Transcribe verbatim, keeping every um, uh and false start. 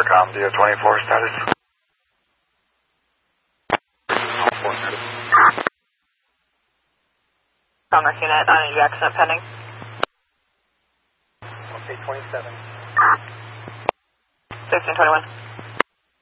Intercom, do you have twenty-four status? Commerce unit on a accident pending. Okay, twenty-seven. sixteen twenty-one.